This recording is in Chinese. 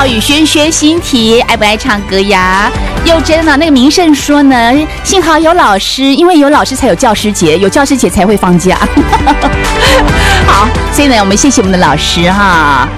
浩宇轩学习题，爱不爱唱歌呀？又真的那个名胜说呢，幸好有老师，因为有老师才有教师节，有教师节才会放假。好，所以呢，我们谢谢我们的老师哈。